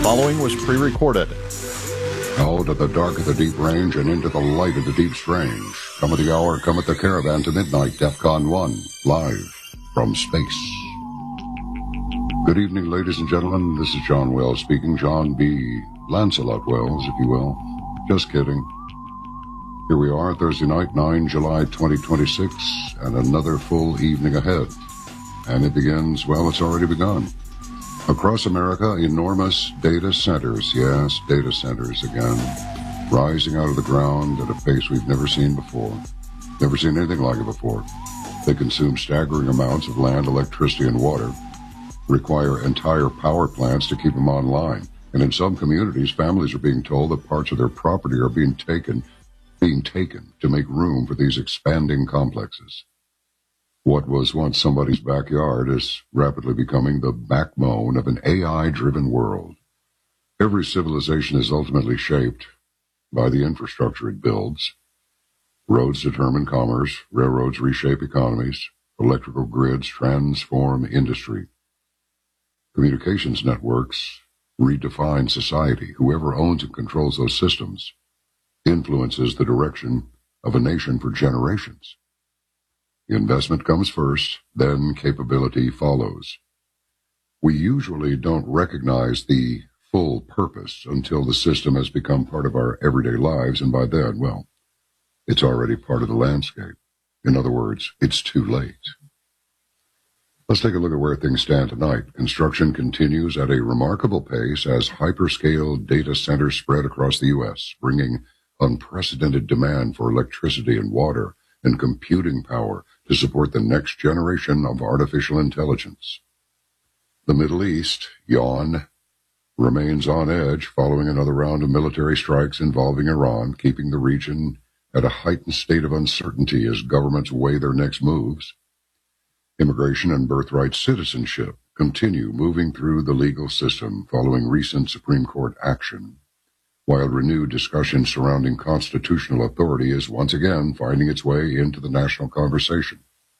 following was pre-recorded. Out of the dark of the deep range and into the light of the deep strange. Come at the hour, come at the caravan to midnight, DEFCON 1, live from space. Good evening, ladies and gentlemen. This is John Wells speaking. John B. Lancelot Wells, if you will. Just kidding. Here we are, Thursday night, 9 July 2026, and another full evening ahead. And it begins, well, it's already begun. Across America, enormous data centers, yes, data centers again, rising out of the ground at a pace we've never seen before. Never seen anything like it before. They consume staggering amounts of land, electricity, and water, require entire power plants to keep them online. And in some communities, families are being told that parts of their property are being taken to make room for these expanding complexes. What was once somebody's backyard is rapidly becoming the backbone of an AI-driven world. Every civilization is ultimately shaped by the infrastructure it builds. Roads determine commerce, railroads reshape economies, electrical grids transform industry. Communications networks redefine society. Whoever owns and controls those systems influences the direction of a nation for generations. Investment comes first, then capability follows. We usually don't recognize the full purpose until the system has become part of our everyday lives, and by then, well, it's already part of the landscape. In other words, it's too late. Let's take a look at where things stand tonight. Construction continues at a remarkable pace as hyperscale data centers spread across the U.S., bringing unprecedented demand for electricity and water and computing power to support the next generation of artificial intelligence. The Middle East, yawn, remains on edge following another round of military strikes involving Iran, keeping the region at a heightened state of uncertainty as governments weigh their next moves. Immigration and birthright citizenship continue moving through the legal system following recent Supreme Court action, while renewed discussion surrounding constitutional authority is once again finding its way into the national conversation.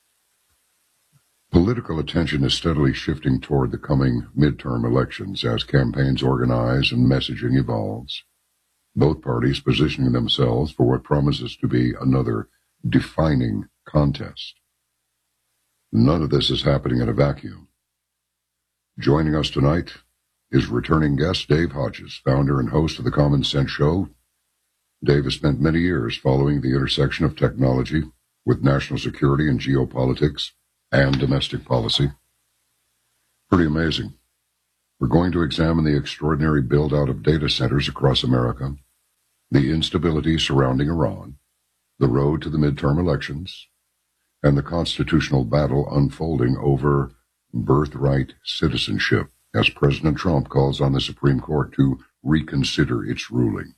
Political attention is steadily shifting toward the coming midterm elections as campaigns organize and messaging evolves, both parties positioning themselves for what promises to be another defining contest. None of this is happening in a vacuum. Joining us tonight is returning guest Dave Hodges, founder and host of the Common Sense Show. Dave has spent many years following the intersection of technology with national security and geopolitics and domestic policy. Pretty amazing. We're going to examine the extraordinary build-out of data centers across America, the instability surrounding Iran, the road to the midterm elections, and the constitutional battle unfolding over birthright citizenship, as President Trump calls on the Supreme Court to reconsider its ruling.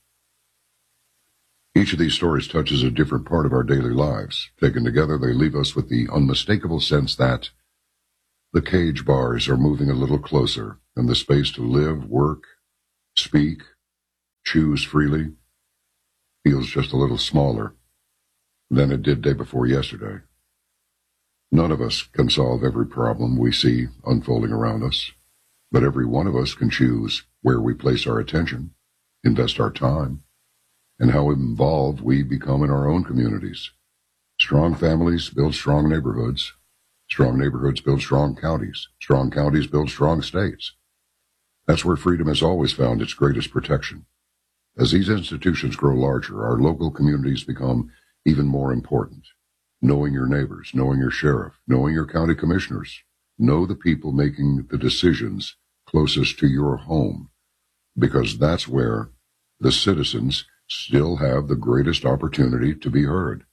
Each of these stories touches a different part of our daily lives. Taken together, they leave us with the unmistakable sense that the cage bars are moving a little closer, and the space to live, work, speak, choose freely feels just a little smaller than it did day before yesterday. None of us can solve every problem we see unfolding around us, but every one of us can choose where we place our attention, invest our time, and how involved we become in our own communities. Strong families build strong neighborhoods. Strong neighborhoods build strong counties. Strong counties build strong states. That's where freedom has always found its greatest protection. As these institutions grow larger, our local communities become even more important. Knowing your neighbors, knowing your sheriff, knowing your county commissioners, know the people making the decisions closest to your home, because that's where the citizens still have the greatest opportunity to be heard.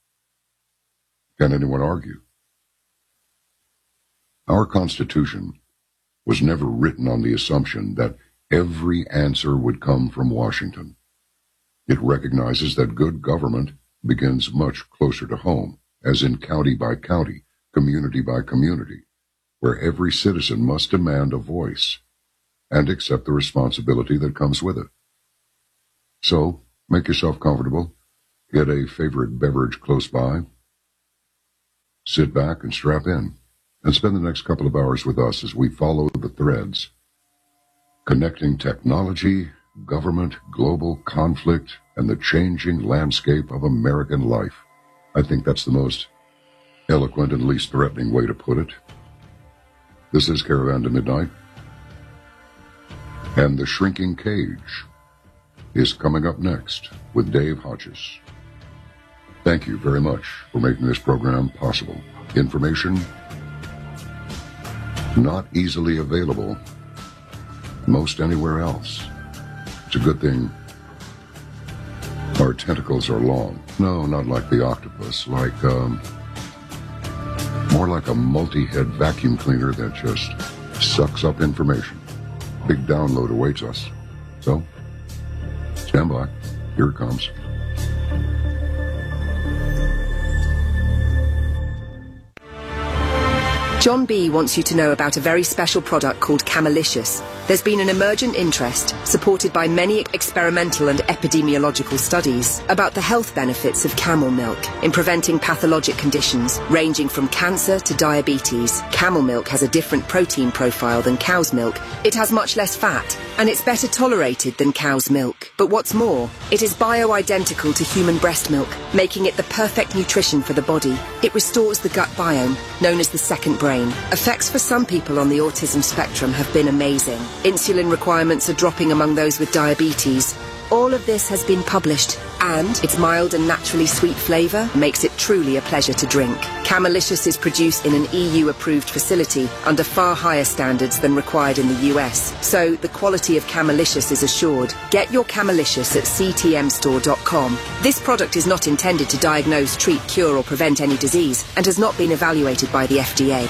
Can anyone argue? Our Constitution was never written on the assumption that every answer would come from Washington. It recognizes that good government begins much closer to home, as in county by county, community by community, where every citizen must demand a voice and accept the responsibility that comes with it. So, make yourself comfortable, get a favorite beverage close by, sit back and strap in, and spend the next couple of hours with us as we follow the threads connecting technology, government, global conflict, and the changing landscape of American life. I think that's the most eloquent and least threatening way to put it. This is Caravan to Midnight. And The Shrinking Cage is coming up next with Dave Hodges. Thank you very much for making this program possible. Information not easily available most anywhere else. It's a good thing our tentacles are long. No, not like the octopus, like more like a multi-head vacuum cleaner that just sucks up information. Big download awaits us. So, stand by. Here it comes. John B. wants you to know about a very special product called Camelicious. There's been an emergent interest, supported by many experimental and epidemiological studies, about the health benefits of camel milk in preventing pathologic conditions ranging from cancer to diabetes. Camel milk has a different protein profile than cow's milk. It has much less fat, and it's better tolerated than cow's milk. But what's more, it is bioidentical to human breast milk, making it the perfect nutrition for the body. It restores the gut biome, known as the second brain. Effects for some people on the autism spectrum have been amazing. Insulin requirements are dropping among those with diabetes. All of this has been published, and its mild and naturally sweet flavour makes it truly a pleasure to drink. Camelicious is produced in an EU-approved facility under far higher standards than required in the US, so the quality of Camelicious is assured. Get your Camelicious at ctmstore.com. This product is not intended to diagnose, treat, cure or prevent any disease, and has not been evaluated by the FDA.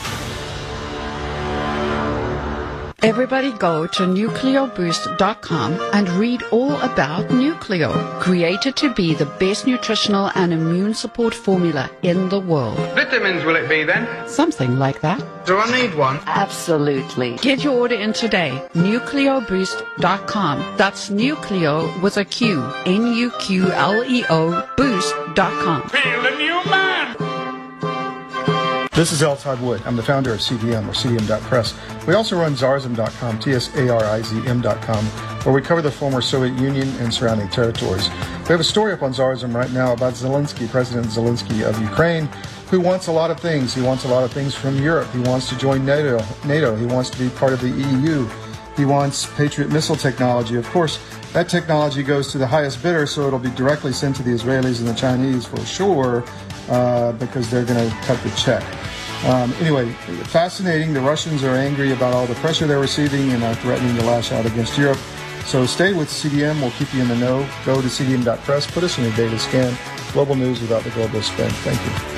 Everybody go to nucleoboost.com and read all about Nucleo, created to be the best nutritional and immune support formula in the world. Vitamins will it be then? Something like that. Do I need one? Absolutely. Get your order in today. Nucleoboost.com. That's Nucleo with a Q. Nucleo boost.com. Feel the new man! This is L. Todd Wood. I'm the founder of CDM, or CDM.press. We also run Zarzm.com, TSARIZM.com, where we cover the former Soviet Union and surrounding territories. We have a story up on Zarzm right now about Zelensky, President Zelensky of Ukraine, who wants a lot of things. He wants a lot of things from Europe. He wants to join NATO. He wants to be part of the EU. He wants Patriot missile technology. Of course, that technology goes to the highest bidder, so it'll be directly sent to the Israelis and the Chinese for sure, because they're going to cut the check. Anyway, fascinating. The Russians are angry about all the pressure they're receiving and are threatening to lash out against Europe. So stay with CDM. We'll keep you in the know. Go to cdm.press. Put us in your daily scan. Global news without the global spin. Thank you.